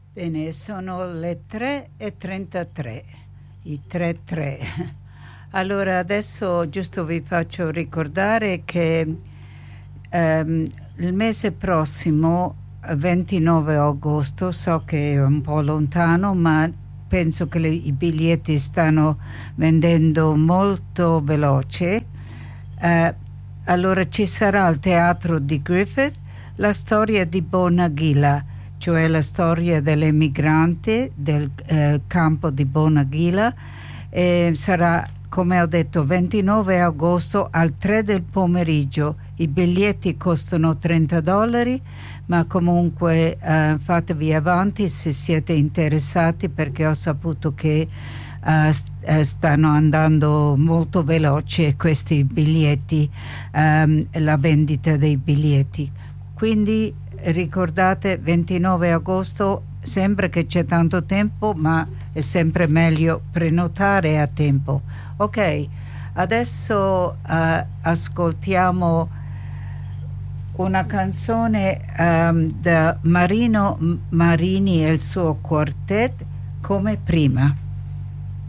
Bene, sono le 3:33, i 3:3. Allora, adesso giusto vi faccio ricordare che il mese prossimo, 29 agosto, so che è un po' lontano, ma penso che i biglietti stanno vendendo molto veloce. Allora ci sarà al teatro di Griffith la storia di Bonagila, cioè la storia dell'emigrante del campo di Bonagila. Sarà, come ho detto, 29 agosto al 3 del pomeriggio. I biglietti costano $30, ma comunque fatevi avanti se siete interessati, perché ho saputo che stanno andando molto veloci questi biglietti, la vendita dei biglietti. Quindi ricordate, 29 agosto, sembra che c'è tanto tempo, ma è sempre meglio prenotare a tempo. Ok, adesso ascoltiamo una canzone da Marino Marini e il suo quartet, Come prima.